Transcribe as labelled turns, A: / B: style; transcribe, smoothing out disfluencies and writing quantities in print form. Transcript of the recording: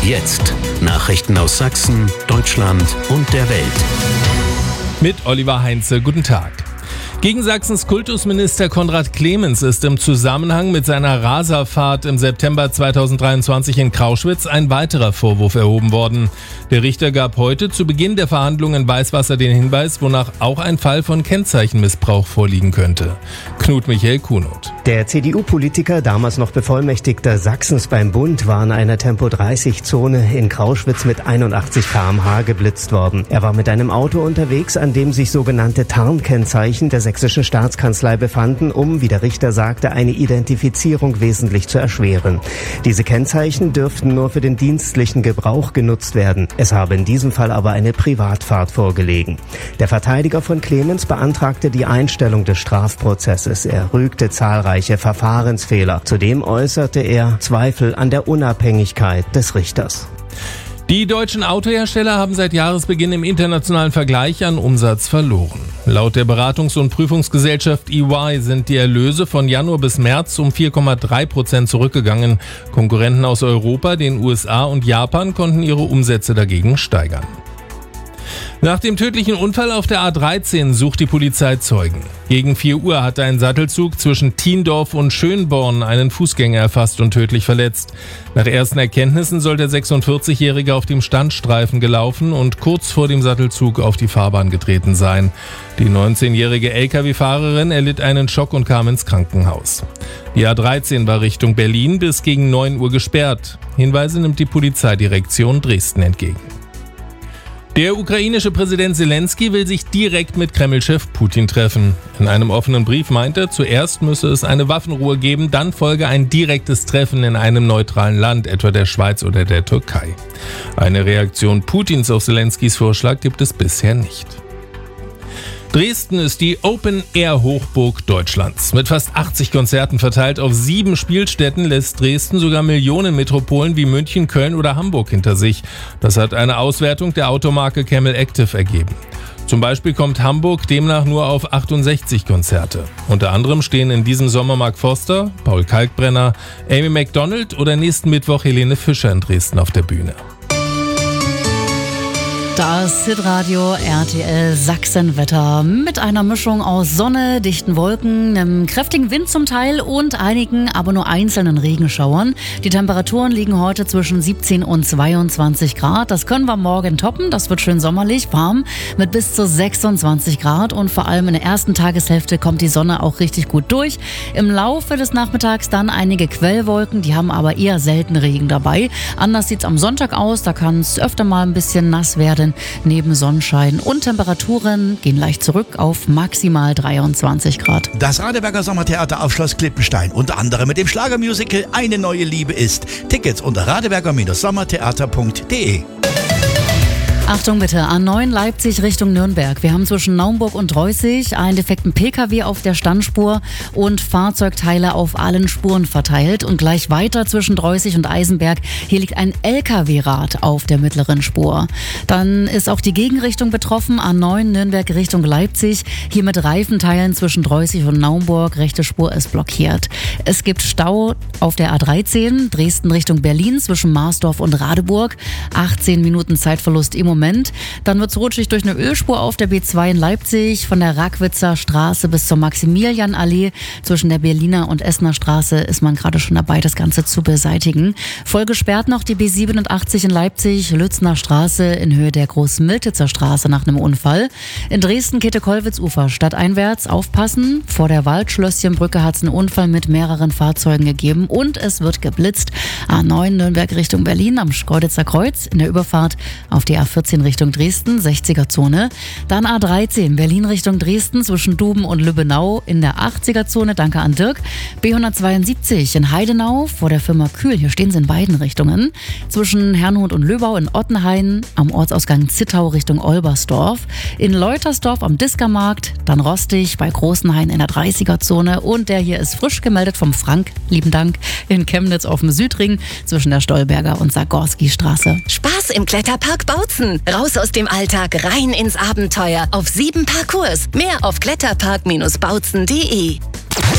A: jetzt Nachrichten aus Sachsen, Deutschland und der Welt.
B: Mit Oliver Heinze, guten Tag. Gegen Sachsens Kultusminister Konrad Clemens ist im Zusammenhang mit seiner Raserfahrt im September 2023 in Krauschwitz ein weiterer Vorwurf erhoben worden. Der Richter gab heute zu Beginn der Verhandlungen in Weißwasser den Hinweis, wonach auch ein Fall von Kennzeichenmissbrauch vorliegen könnte. Knut Michael Kuhnert.
C: Der CDU-Politiker, damals noch Bevollmächtigter Sachsens beim Bund, war in einer Tempo-30-Zone in Krauschwitz mit 81 km/h geblitzt worden. Er war mit einem Auto unterwegs, an dem sich sogenannte Tarnkennzeichen der sächsischen Staatskanzlei befanden, um, wie der Richter sagte, eine Identifizierung wesentlich zu erschweren. Diese Kennzeichen dürften nur für den dienstlichen Gebrauch genutzt werden. Es habe in diesem Fall aber eine Privatfahrt vorgelegen. Der Verteidiger von Clemens beantragte die Einstellung des Strafprozesses. Er rügte zahlreiche Verfahrensfehler. Zudem äußerte er Zweifel an der Unabhängigkeit des Richters.
B: Die deutschen Autohersteller haben seit Jahresbeginn im internationalen Vergleich an Umsatz verloren. Laut der Beratungs- und Prüfungsgesellschaft EY sind die Erlöse von Januar bis März um 4,3% zurückgegangen. Konkurrenten aus Europa, den USA und Japan konnten ihre Umsätze dagegen steigern. Nach dem tödlichen Unfall auf der A13 sucht die Polizei Zeugen. Gegen 4 Uhr hatte ein Sattelzug zwischen Thiendorf und Schönborn einen Fußgänger erfasst und tödlich verletzt. Nach ersten Erkenntnissen soll der 46-Jährige auf dem Standstreifen gelaufen und kurz vor dem Sattelzug auf die Fahrbahn getreten sein. Die 19-jährige Lkw-Fahrerin erlitt einen Schock und kam ins Krankenhaus. Die A13 war Richtung Berlin bis gegen 9 Uhr gesperrt. Hinweise nimmt die Polizeidirektion Dresden entgegen. Der ukrainische Präsident Zelensky will sich direkt mit Kreml-Chef Putin treffen. In einem offenen Brief meint er, zuerst müsse es eine Waffenruhe geben, dann folge ein direktes Treffen in einem neutralen Land, etwa der Schweiz oder der Türkei. Eine Reaktion Putins auf Zelenskys Vorschlag gibt es bisher nicht. Dresden ist die Open-Air-Hochburg Deutschlands. Mit fast 80 Konzerten verteilt auf 7 Spielstätten lässt Dresden sogar Millionenmetropolen wie München, Köln oder Hamburg hinter sich. Das hat eine Auswertung der Automarke Camel Active ergeben. Zum Beispiel kommt Hamburg demnach nur auf 68 Konzerte. Unter anderem stehen in diesem Sommer Mark Forster, Paul Kalkbrenner, Amy Macdonald oder nächsten Mittwoch Helene Fischer in Dresden auf der Bühne.
D: Das Hitradio RTL Sachsenwetter mit einer Mischung aus Sonne, dichten Wolken, einem kräftigen Wind zum Teil und einigen, aber nur einzelnen Regenschauern. Die Temperaturen liegen heute zwischen 17 und 22 Grad. Das können wir morgen toppen. Das wird schön sommerlich, warm mit bis zu 26 Grad. Und vor allem in der ersten Tageshälfte kommt die Sonne auch richtig gut durch. Im Laufe des Nachmittags dann einige Quellwolken, die haben aber eher selten Regen dabei. Anders sieht es am Sonntag aus. Da kann es öfter mal ein bisschen nass werden. Neben Sonnenschein und Temperaturen gehen leicht zurück auf maximal 23 Grad.
E: Das Radeberger Sommertheater auf Schloss Klippenstein, unter anderem mit dem Schlagermusical Eine neue Liebe ist. Tickets unter radeberger-sommertheater.de.
D: Achtung bitte, A9 Leipzig Richtung Nürnberg. Wir haben zwischen Naumburg und Reußig einen defekten Pkw auf der Standspur und Fahrzeugteile auf allen Spuren verteilt. Und gleich weiter zwischen Reußig und Eisenberg, hier liegt ein Lkw-Rad auf der mittleren Spur. Dann ist auch die Gegenrichtung betroffen, A9 Nürnberg Richtung Leipzig. Hier mit Reifenteilen zwischen Reußig und Naumburg, rechte Spur ist blockiert. Es gibt Stau auf der A13 Dresden Richtung Berlin zwischen Marsdorf und Radeburg. 18 Minuten Zeitverlust im Moment. Dann wird es rutschig durch eine Ölspur auf der B2 in Leipzig, von der Rackwitzer Straße bis zur Maximilianallee. Zwischen der Berliner und Essener Straße ist man gerade schon dabei, das Ganze zu beseitigen. Voll gesperrt noch die B87 in Leipzig, Lützner Straße in Höhe der Groß-Miltitzer Straße nach einem Unfall. In Dresden Käthe-Kollwitz-Ufer stadteinwärts aufpassen. Vor der Waldschlösschenbrücke hat es einen Unfall mit mehreren Fahrzeugen gegeben und es wird geblitzt. A9 Nürnberg Richtung Berlin am Schkeuditzer Kreuz in der Überfahrt auf die A14 Richtung Dresden, 60er-Zone. Dann A13 Berlin Richtung Dresden zwischen Duben und Lübbenau in der 80er-Zone. Danke an Dirk. B172 in Heidenau vor der Firma Kühl. Hier stehen sie in beiden Richtungen. Zwischen Herrnhut und Löbau in Ottenhain am Ortsausgang Zittau Richtung Olbersdorf. In Leutersdorf am Diskermarkt. Dann Rostig bei Großenhain in der 30er-Zone. Und der hier ist frisch gemeldet vom Frank. Lieben Dank. In Chemnitz auf dem Südring zwischen der Stolberger und Sagorski-Straße.
F: Spaß im Kletterpark Bautzen. Raus aus dem Alltag, rein ins Abenteuer. Auf 7 Parcours. Mehr auf kletterpark-bautzen.de.